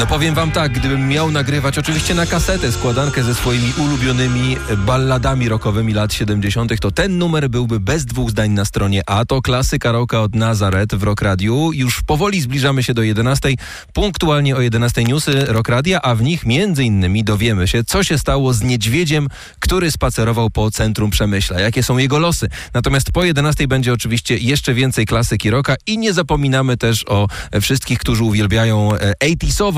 No powiem wam tak, gdybym miał nagrywać oczywiście na kasetę składankę ze swoimi ulubionymi balladami rockowymi lat 70., to ten numer byłby bez dwóch zdań na stronie A. To klasyka rocka od Nazareth w Rock Radiu. Już powoli zbliżamy się do 11. Punktualnie o 11 newsy Rock Radia, a w nich między innymi dowiemy się, co się stało z niedźwiedziem, który spacerował po centrum Przemyśla. Jakie są jego losy. Natomiast po 11 będzie oczywiście jeszcze więcej klasyki rocka i nie zapominamy też o wszystkich, którzy uwielbiają 80sową